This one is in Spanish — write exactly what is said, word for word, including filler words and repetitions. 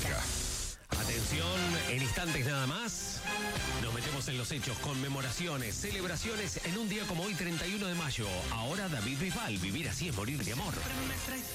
Clásica. Atención, en instantes nada más. Nos metemos en los hechos, conmemoraciones, celebraciones en un día como hoy, treinta y uno de mayo. Ahora David Bisbal, vivir así es morir de amor.